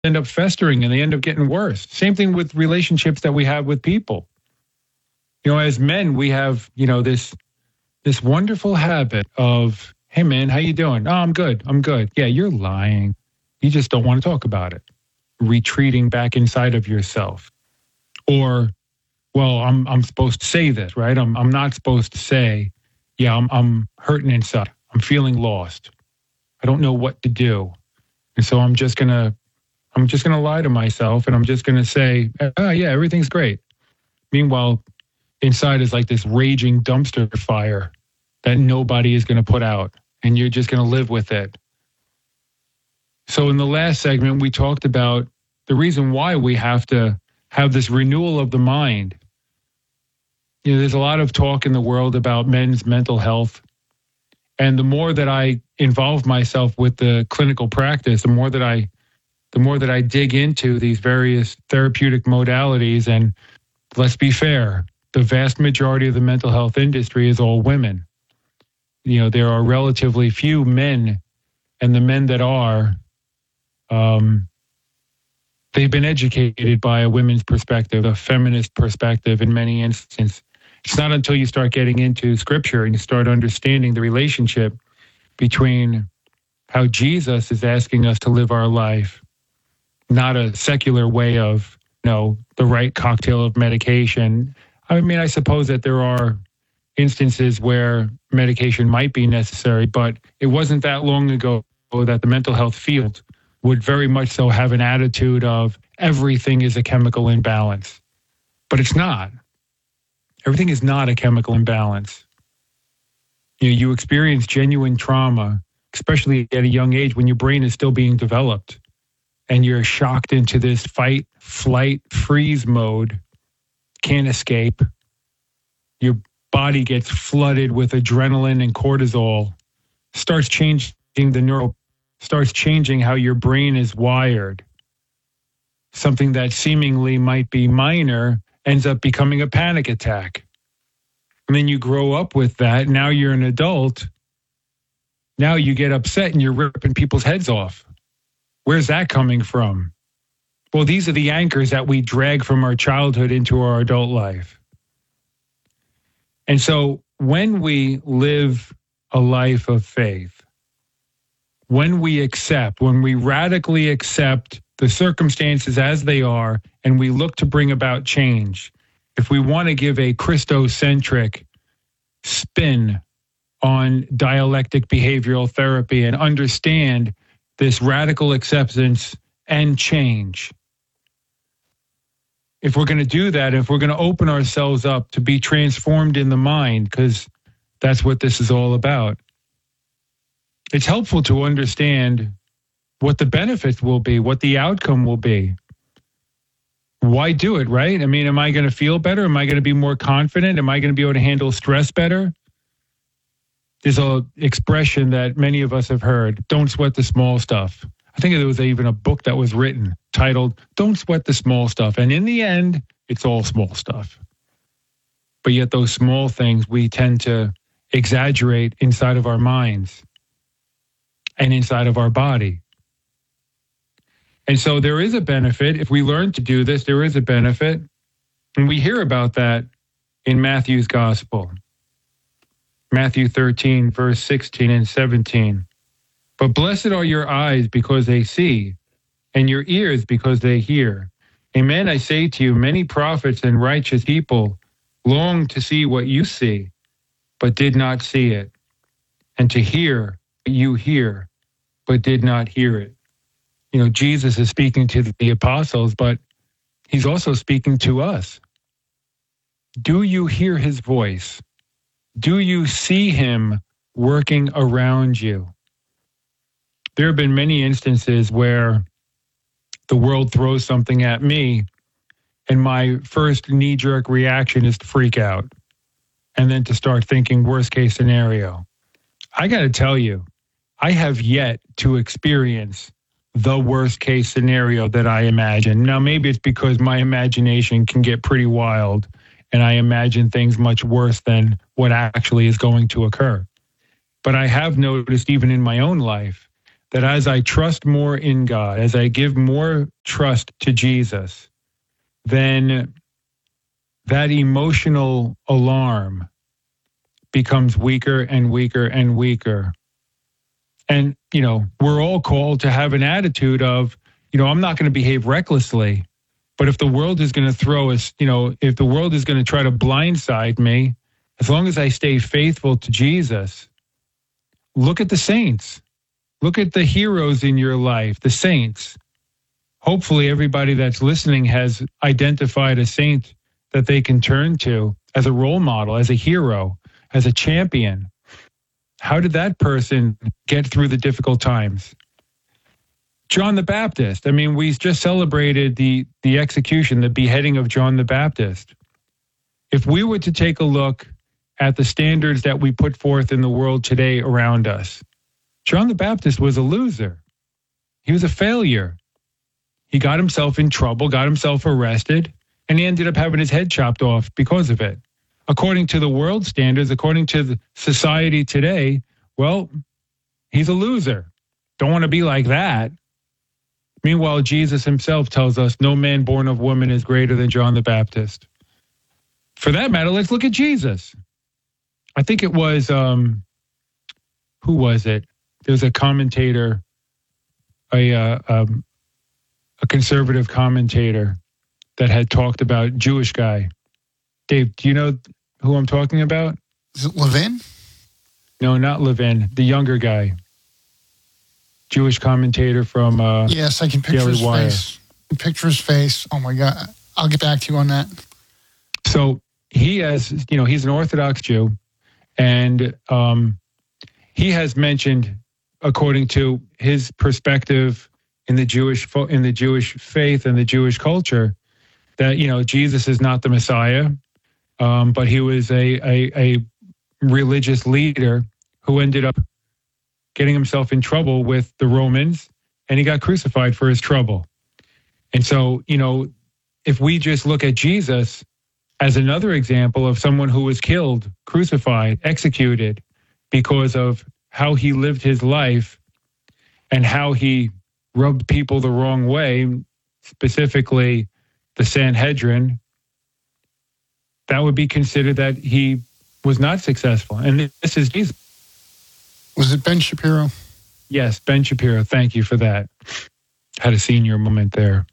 end up festering and they end up getting worse. Same thing with relationships that we have with people. As men, we have, this wonderful habit of, hey man, how you doing? Oh, I'm good. Yeah, you're lying. You just don't want to talk about it. Retreating back inside of yourself. Or, well, I'm supposed to say this, right? I'm not supposed to say, yeah, I'm hurting inside. I'm feeling lost. I don't know what to do. And so I'm just gonna lie to myself and I'm just gonna say, oh yeah, everything's great. Meanwhile, inside is like this raging dumpster fire that nobody is gonna put out, and you're just gonna live with it. So in the last segment, we talked about the reason why we have to have this renewal of the mind. There's a lot of talk in the world about men's mental health. And the more that I involve myself with the clinical practice, the more that I dig into these various therapeutic modalities, and let's be fair, the vast majority of the mental health industry is all women. There are relatively few men, and the men that are, they've been educated by a women's perspective, a feminist perspective in many instances. It's not until you start getting into scripture and you start understanding the relationship between how Jesus is asking us to live our life, not a secular way of, the right cocktail of medication. I mean, I suppose that there are instances where medication might be necessary, but it wasn't that long ago that the mental health field would very much so have an attitude of everything is a chemical imbalance. But it's not. Everything is not a chemical imbalance. You experience genuine trauma, especially at a young age when your brain is still being developed and you're shocked into this fight, flight, freeze mode, can't escape. Your body gets flooded with adrenaline and cortisol, starts changing how your brain is wired. Something that seemingly might be minor ends up becoming a panic attack. And then you grow up with that. Now you're an adult. Now you get upset and you're ripping people's heads off. Where's that coming from? Well, these are the anchors that we drag from our childhood into our adult life. And so when we live a life of faith, when we radically accept the circumstances as they are, and we look to bring about change, if we want to give a Christocentric spin on dialectic behavioral therapy and understand this radical acceptance and change, if we're going to do that, if we're going to open ourselves up to be transformed in the mind, because that's what this is all about, it's helpful to understand what the benefits will be, what the outcome will be. Why do it, right? I mean, am I going to feel better? Am I going to be more confident? Am I going to be able to handle stress better? There's an expression that many of us have heard, don't sweat the small stuff. I think there was even a book that was written titled, Don't Sweat the Small Stuff. And in the end, it's all small stuff. But yet those small things we tend to exaggerate inside of our minds and inside of our body. And so there is a benefit. If we learn to do this, there is a benefit. And we hear about that in Matthew's gospel. Matthew 13, verse 16 and 17. But blessed are your eyes because they see, and your ears because they hear. Amen, I say to you, many prophets and righteous people longed to see what you see, but did not see it, and to hear what you hear, but did not hear it. Jesus is speaking to the apostles, but he's also speaking to us. Do you hear his voice? Do you see him working around you? There have been many instances where the world throws something at me, and my first knee-jerk reaction is to freak out and then to start thinking worst case scenario. I got to tell you, I have yet to experience the worst case scenario that I imagine. Now, maybe it's because my imagination can get pretty wild and I imagine things much worse than what actually is going to occur. But I have noticed even in my own life that as I trust more in God, as I give more trust to Jesus, then that emotional alarm becomes weaker and weaker and weaker. And, we're all called to have an attitude of, I'm not going to behave recklessly, but if the world is going to throw us, if the world is going to try to blindside me, as long as I stay faithful to Jesus, look at the saints. Look at the heroes in your life, the saints. Hopefully everybody that's listening has identified a saint that they can turn to as a role model, as a hero, as a champion. How did that person get through the difficult times? John the Baptist. I mean, we just celebrated the execution, the beheading of John the Baptist. If we were to take a look at the standards that we put forth in the world today around us, John the Baptist was a loser. He was a failure. He got himself in trouble, got himself arrested, and he ended up having his head chopped off because of it. According to the world standards, according to the society today, well, he's a loser. Don't want to be like that. Meanwhile, Jesus himself tells us no man born of woman is greater than John the Baptist. For that matter, let's look at Jesus. I think it was, who was it? There's a commentator, a conservative commentator that had talked about Jewish guy. Dave, do you know who I'm talking about? Is it Levin? No, not Levin. The younger guy. Jewish commentator from yes, I can picture Daily his Wire. face. Picture his face. Oh my God. I'll get back to you on that. So he has, he's an Orthodox Jew, and he has mentioned, according to his perspective in the Jewish faith and the Jewish culture, that Jesus is not the Messiah, but he was a religious leader who ended up getting himself in trouble with the Romans, and he got crucified for his trouble. And so, if we just look at Jesus as another example of someone who was killed, crucified, executed because of how he lived his life and how he rubbed people the wrong way, specifically the Sanhedrin, that would be considered that he was not successful. And this is Jesus. Was it Ben Shapiro? Yes, Ben Shapiro. Thank you for that. Had a senior moment there.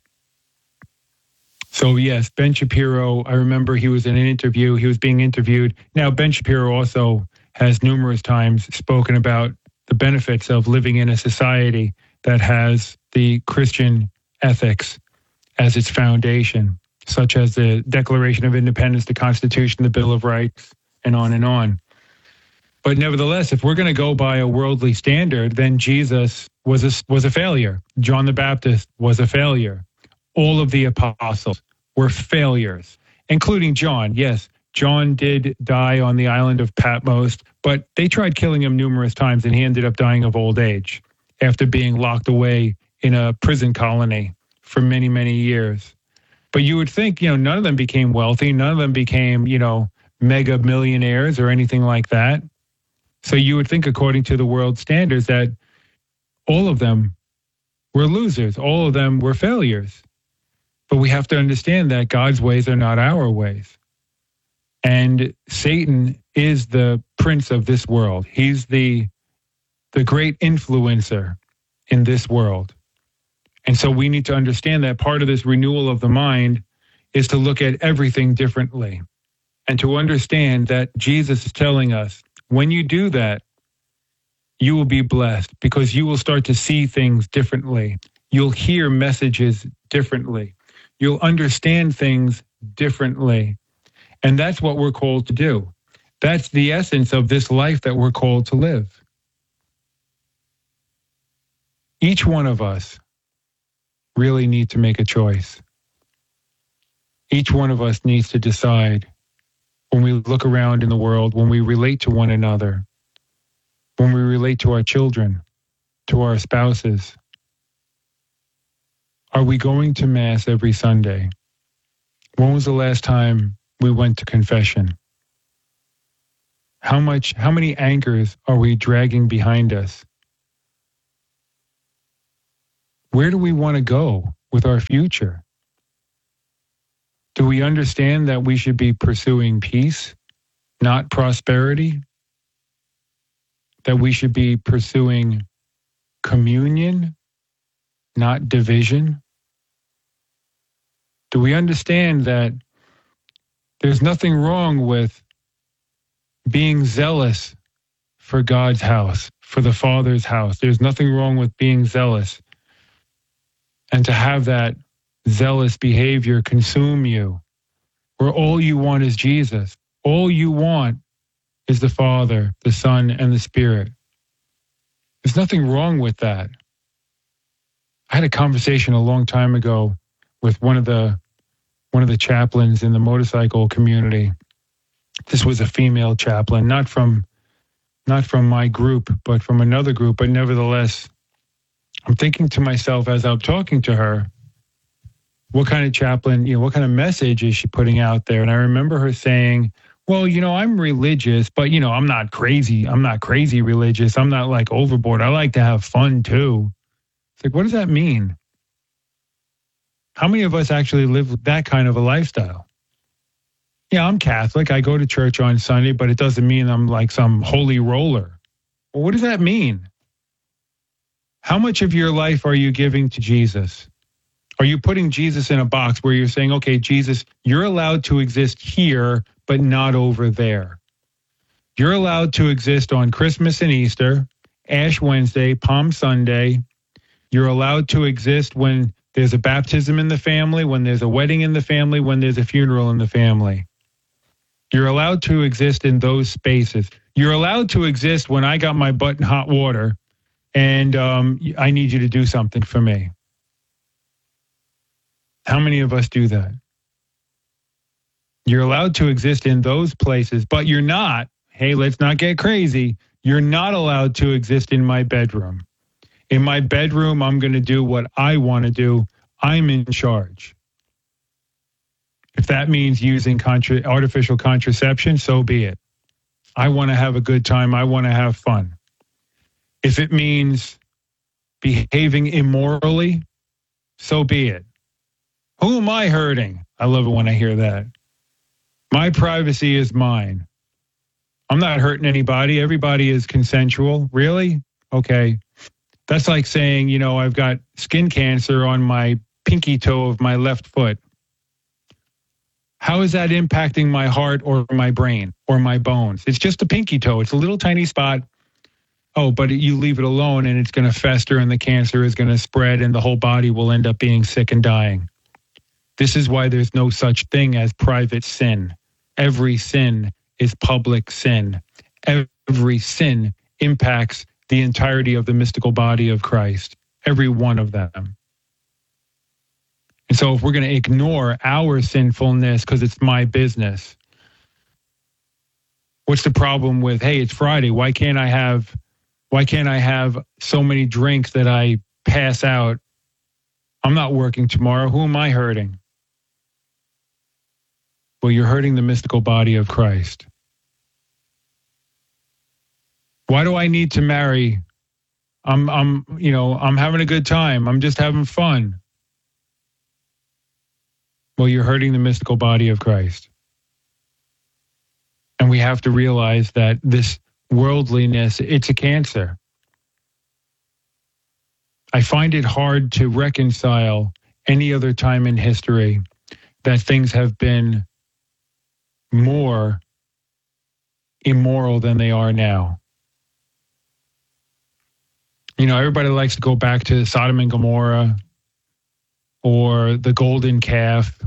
So yes, Ben Shapiro, I remember he was in an interview. He was being interviewed. Now, Ben Shapiro also has numerous times spoken about the benefits of living in a society that has the Christian ethics as its foundation, such as the Declaration of Independence, the Constitution, the Bill of Rights, and on and on. But nevertheless, if we're going to go by a worldly standard, then Jesus was a failure. John the Baptist was a failure. All of the apostles were failures, including John. Yes, John did die on the island of Patmos, but they tried killing him numerous times, and he ended up dying of old age after being locked away in a prison colony for many, many years. But you would think, none of them became wealthy. None of them became, mega millionaires or anything like that. So you would think, according to the world standards, that all of them were losers. All of them were failures. But we have to understand that God's ways are not our ways. And Satan is the prince of this world. He's the great influencer in this world. And so we need to understand that part of this renewal of the mind is to look at everything differently and to understand that Jesus is telling us, when you do that, you will be blessed because you will start to see things differently. You'll hear messages differently. You'll understand things differently. And that's what we're called to do. That's the essence of this life that we're called to live. Each one of us really need to make a choice. Each one of us needs to decide, when we look around in the world, when we relate to one another, when we relate to our children, to our spouses, are we going to Mass every Sunday? When was the last time we went to confession? How many anchors are we dragging behind us? Where do we want to go with our future? Do we understand that we should be pursuing peace, not prosperity? That we should be pursuing communion, not division? Do we understand that there's nothing wrong with being zealous for God's house, for the Father's house? There's nothing wrong with being zealous. And to have that zealous behavior consume you, where all you want is Jesus. All you want is the Father, the Son, and the Spirit. There's nothing wrong with that. I had a conversation a long time ago with one of the chaplains in the motorcycle community. This was a female chaplain, not from my group, but from another group. But nevertheless, I'm thinking to myself as I'm talking to her, what kind of chaplain, what kind of message is she putting out there? And I remember her saying, well, I'm religious, but, I'm not crazy. I'm not crazy religious. I'm not like overboard. I like to have fun too. It's like, what does that mean? How many of us actually live that kind of a lifestyle? Yeah, I'm Catholic. I go to church on Sunday, but it doesn't mean I'm like some holy roller. Well, what does that mean? How much of your life are you giving to Jesus? Are you putting Jesus in a box where you're saying, okay, Jesus, you're allowed to exist here, but not over there. You're allowed to exist on Christmas and Easter, Ash Wednesday, Palm Sunday. You're allowed to exist when there's a baptism in the family, when there's a wedding in the family, when there's a funeral in the family. You're allowed to exist in those spaces. You're allowed to exist when I got my butt in hot water and I need you to do something for me. How many of us do that? You're allowed to exist in those places, but you're not, hey, let's not get crazy. You're not allowed to exist in my bedroom. In my bedroom, I'm going to do what I want to do. I'm in charge. If that means using artificial contraception, so be it. I want to have a good time. I want to have fun. If it means behaving immorally, so be it. Who am I hurting? I love it when I hear that. My privacy is mine. I'm not hurting anybody. Everybody is consensual. Really? Okay. That's like saying, I've got skin cancer on my pinky toe of my left foot. How is that impacting my heart or my brain or my bones? It's just a pinky toe. It's a little tiny spot. Oh, but you leave it alone and it's going to fester and the cancer is going to spread and the whole body will end up being sick and dying. This is why there's no such thing as private sin. Every sin is public sin. Every sin impacts the entirety of the mystical body of Christ. Every one of them. And so if we're going to ignore our sinfulness because it's my business, what's the problem with, hey, it's Friday. Why can't I have so many drinks that I pass out? I'm not working tomorrow. Who am I hurting? Well, you're hurting the mystical body of Christ. Why do I need to marry? I'm having a good time. I'm just having fun. Well, you're hurting the mystical body of Christ. And we have to realize that this worldliness, it's a cancer. I find it hard to reconcile any other time in history that things have been more immoral than they are now. Everybody likes to go back to Sodom and Gomorrah or the golden calf,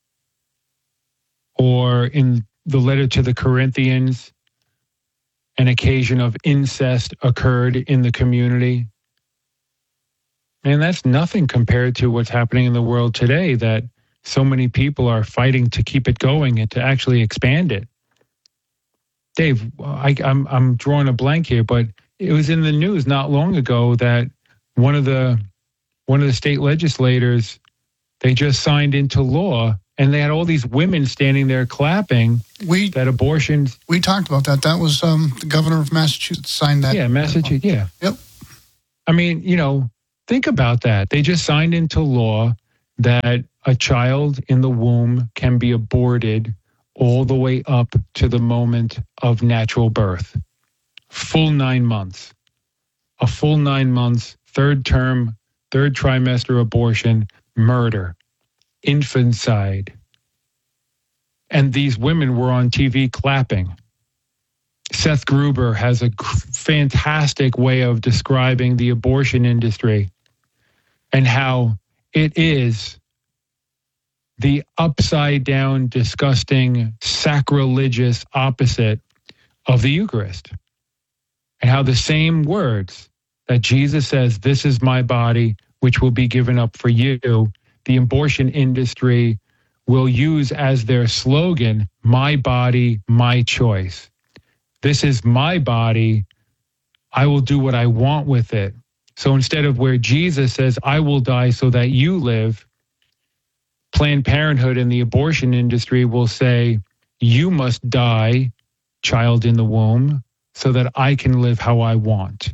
or in the letter to the Corinthians, an occasion of incest occurred in the community. And that's nothing compared to what's happening in the world today, that so many people are fighting to keep it going and to actually expand it. Dave, I'm drawing a blank here, but it was in the news not long ago that one of the state legislators, they just signed into law, and they had all these women standing there clapping that abortions. We talked about that. That was the governor of Massachusetts signed that. Yeah, Massachusetts. Yeah. Yep. I mean, Think about that. They just signed into law that a child in the womb can be aborted all the way up to the moment of natural birth. Full 9 months. A full 9 months, third trimester abortion, murder, infanticide. And these women were on TV clapping. Seth Gruber has a fantastic way of describing the abortion industry and how it is the upside down, disgusting, sacrilegious opposite of the Eucharist. And how the same words that Jesus says, "This is my body, which will be given up for you," the abortion industry will use as their slogan, "My body, my choice." This is my body. I will do what I want with it. So instead of where Jesus says, "I will die so that you live," Planned Parenthood and the abortion industry will say, "You must die, child in the womb, so that I can live how I want."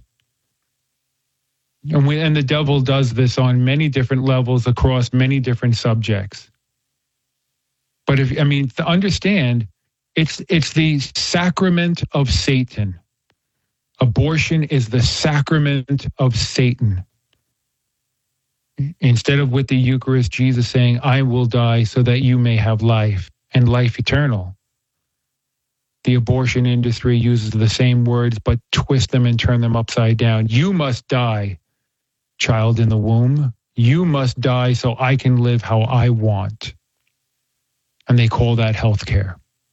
And the devil does this on many different levels across many different subjects. But to understand, it's the sacrament of Satan. Abortion is the sacrament of Satan. Instead of with the Eucharist, Jesus saying, "I will die so that you may have life and life eternal." The abortion industry uses the same words, but twist them and turn them upside down. "You must die, child in the womb. You must die so I can live how I want." And they call that healthcare.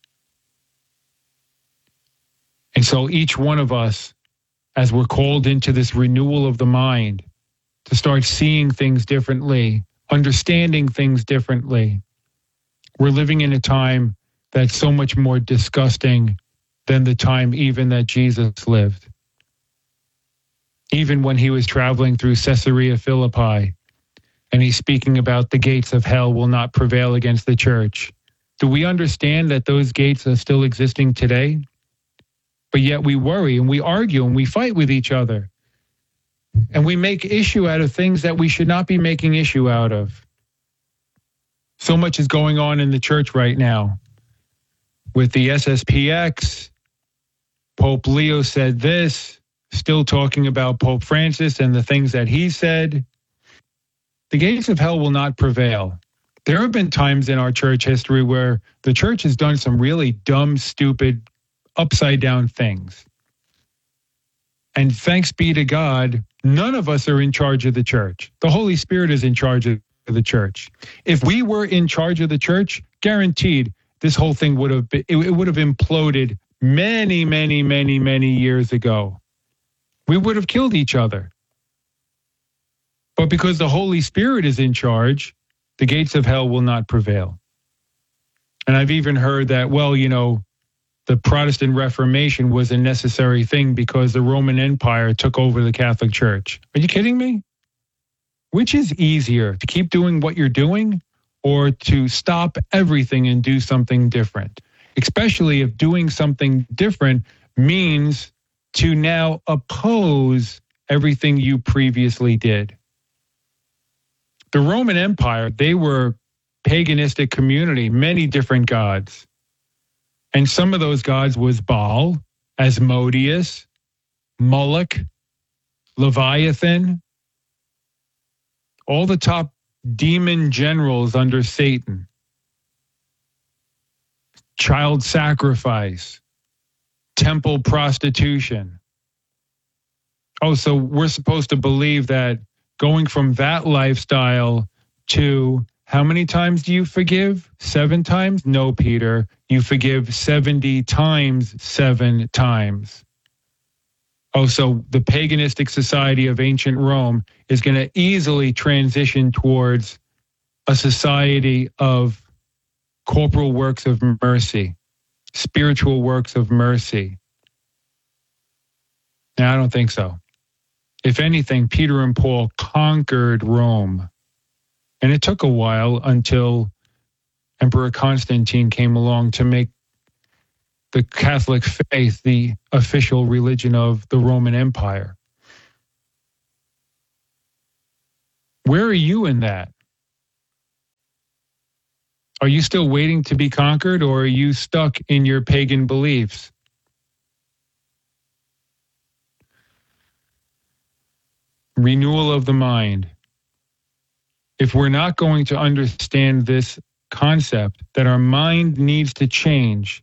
And so each one of us, as we're called into this renewal of the mind, to start seeing things differently, understanding things differently, we're living in a time that's so much more disgusting than the time even that Jesus lived. Even when he was traveling through Caesarea Philippi, and he's speaking about the gates of hell will not prevail against the church. Do we understand that those gates are still existing today? But yet we worry and we argue and we fight with each other. And we make issue out of things that we should not be making issue out of. So much is going on in the church right now. With the SSPX, Pope Leo said this, still talking about Pope Francis and the things that he said. The gates of hell will not prevail. There have been times in our church history where the church has done some really dumb, stupid, upside down things. And thanks be to God, none of us are in charge of the church. The Holy Spirit is in charge of the church. If we were in charge of the church, guaranteed this whole thing would have imploded many, many, many, many years ago. We would have killed each other. But because the Holy Spirit is in charge, the gates of hell will not prevail. And I've even heard that, the Protestant Reformation was a necessary thing because the Roman Empire took over the Catholic Church. Are you kidding me? Which is easier, to keep doing what you're doing or to stop everything and do something different? Especially if doing something different means to now oppose everything you previously did. The Roman Empire, they were paganistic community, many different gods. And some of those gods was Baal, Asmodeus, Moloch, Leviathan, all the top demon generals under Satan. Child sacrifice, temple prostitution. Oh, so we're supposed to believe that going from that lifestyle to how many times do you forgive? 7 times? No, Peter. You forgive 70 times 7 times. Oh, so the paganistic society of ancient Rome is going to easily transition towards a society of corporal works of mercy, spiritual works of mercy. Now, I don't think so. If anything, Peter and Paul conquered Rome. And it took a while until Emperor Constantine came along to make the Catholic faith the official religion of the Roman Empire. Where are you in that? Are you still waiting to be conquered, or are you stuck in your pagan beliefs? Renewal of the mind. If we're not going to understand this concept, that our mind needs to change,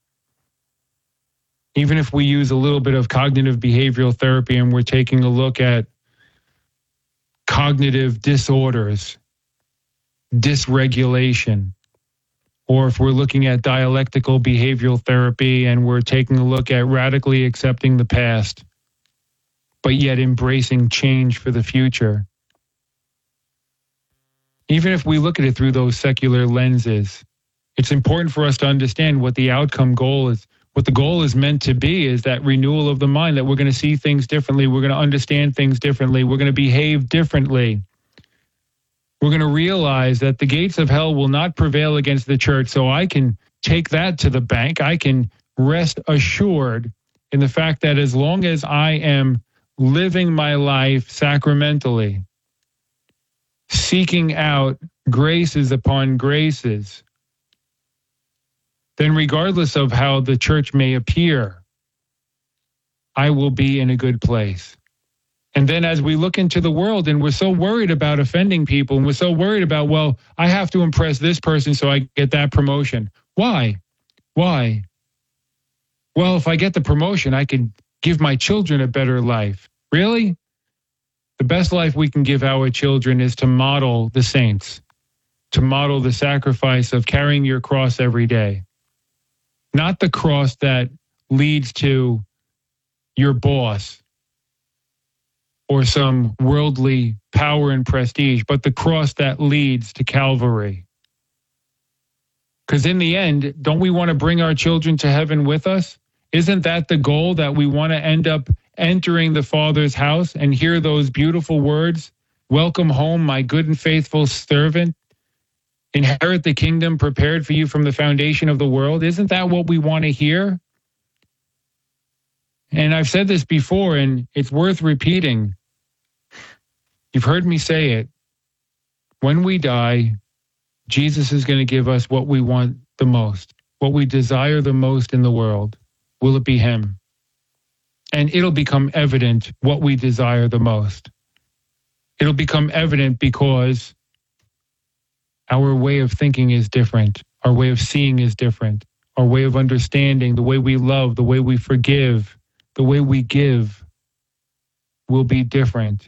even if we use a little bit of cognitive behavioral therapy and we're taking a look at cognitive disorders, dysregulation, or if we're looking at dialectical behavioral therapy and we're taking a look at radically accepting the past, but yet embracing change for the future. Even if we look at it through those secular lenses, it's important for us to understand what the outcome goal is. What the goal is meant to be is that renewal of the mind, that we're going to see things differently, we're going to understand things differently, we're going to behave differently. We're going to realize that the gates of hell will not prevail against the church, so I can take that to the bank. I can rest assured in the fact that as long as I am living my life sacramentally, seeking out graces upon graces, then regardless of how the church may appear, I will be in a good place. And then as we look into the world and we're so worried about offending people and we're so worried about, well, I have to impress this person so I get that promotion. Why? Why? Well, if I get the promotion, I can give my children a better life. Really? The best life we can give our children is to model the saints, to model the sacrifice of carrying your cross every day. Not the cross that leads to your boss or some worldly power and prestige, but the cross that leads to Calvary. Because in the end, don't we want to bring our children to heaven with us? Isn't that the goal, that we want to end up entering the Father's house and hear those beautiful words, "Welcome home, my good and faithful servant. Inherit the kingdom prepared for you from the foundation of the world"? Isn't that what we want to hear? And I've said this before, and it's worth repeating. You've heard me say it. When we die, Jesus is going to give us what we want the most, what we desire the most in the world. Will it be Him? And it'll become evident what we desire the most. It'll become evident because our way of thinking is different. Our way of seeing is different. Our way of understanding, the way we love, the way we forgive, the way we give will be different.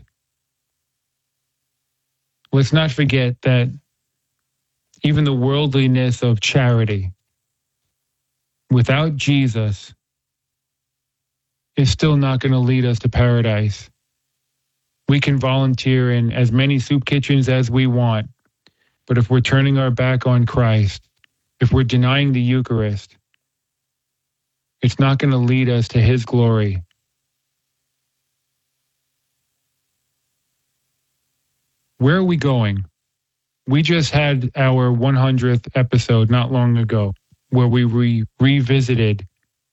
Let's not forget that even the worldliness of charity, without Jesus, is still not going to lead us to paradise. We can volunteer in as many soup kitchens as we want, but if we're turning our back on Christ, if we're denying the Eucharist, it's not going to lead us to His glory. Where are we going? We just had our 100th episode not long ago where we revisited,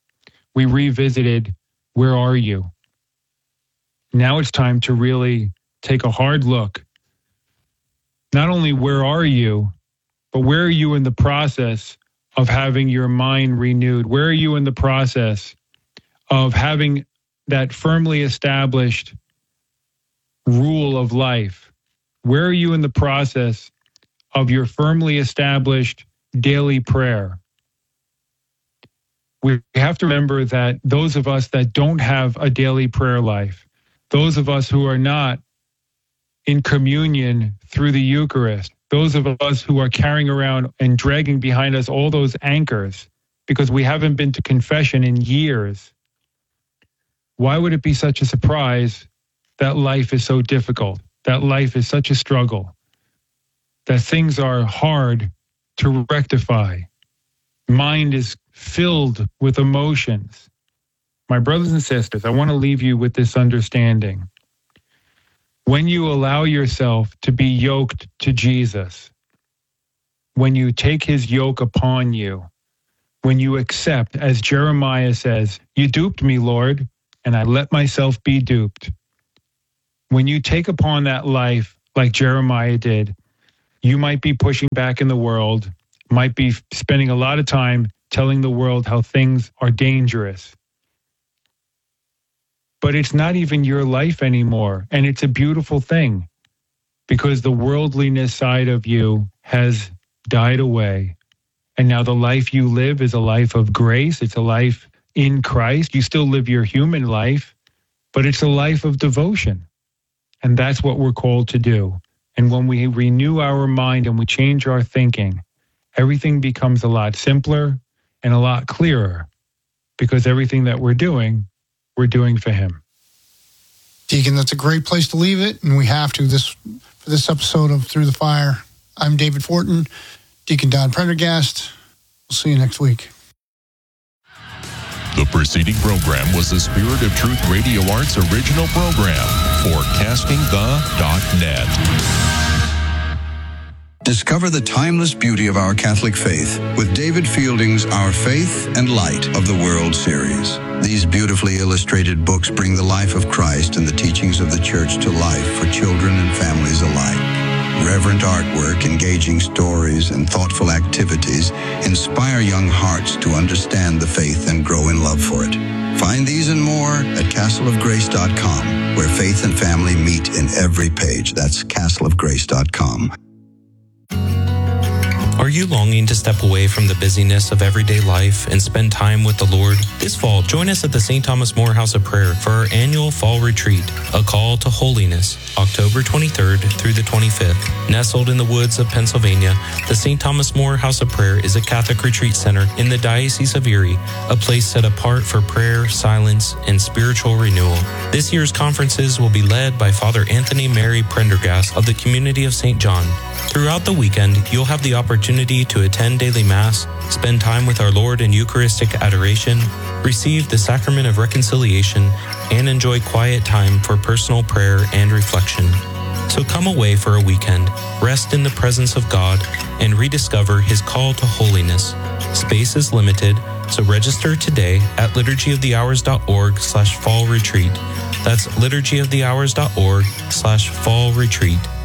where are you? Now it's time to really take a hard look. Not only where are you, but where are you in the process of having your mind renewed? Where are you in the process of having that firmly established rule of life? Where are you in the process of your firmly established daily prayer? We have to remember that those of us that don't have a daily prayer life, those of us who are not in communion through the Eucharist, those of us who are carrying around and dragging behind us all those anchors because we haven't been to confession in years, why would it be such a surprise that life is so difficult, that life is such a struggle, that things are hard to rectify? Mind is filled with emotions. My brothers and sisters, I want to leave you with this understanding. When you allow yourself to be yoked to Jesus, when you take His yoke upon you, when you accept, as Jeremiah says, "You duped me, Lord, and I let myself be duped." When you take upon that life like Jeremiah did. You might be pushing back in the world, might be spending a lot of time telling the world how things are dangerous. But it's not even your life anymore. And it's a beautiful thing because the worldliness side of you has died away. And now the life you live is a life of grace. It's a life in Christ. You still live your human life, but it's a life of devotion. And that's what we're called to do. And when we renew our mind and we change our thinking, everything becomes a lot simpler and a lot clearer because everything that we're doing for Him. Deacon, that's a great place to leave it. And we have to for this episode of Through the Fire. I'm David Fortin, Deacon Don Prendergast. We'll see you next week. The preceding program was the Spirit of Truth Radio Arts original program for CastingThe.net. Discover the timeless beauty of our Catholic faith with David Fielding's Our Faith and Light of the World series. These beautifully illustrated books bring the life of Christ and the teachings of the Church to life for children and families alike. Reverent artwork, engaging stories, and thoughtful activities inspire young hearts to understand the faith and grow in love for it. Find these and more at castleofgrace.com, where faith and family meet in every page. That's castleofgrace.com. Are you longing to step away from the busyness of everyday life and spend time with the Lord? This fall, join us at the St. Thomas More House of Prayer for our annual fall retreat, A Call to Holiness, October 23rd through the 25th. Nestled in the woods of Pennsylvania, the St. Thomas More House of Prayer is a Catholic retreat center in the Diocese of Erie, a place set apart for prayer, silence, and spiritual renewal. This year's conferences will be led by Father Anthony Mary Prendergast of the Community of St. John. Throughout the weekend, you'll have the opportunity to attend daily Mass, spend time with our Lord in Eucharistic adoration, receive the Sacrament of Reconciliation, and enjoy quiet time for personal prayer and reflection. So come away for a weekend, rest in the presence of God, and rediscover His call to holiness. Space is limited, so register today at liturgyofthehours.org/fall retreat. That's liturgyofthehours.org/fall retreat.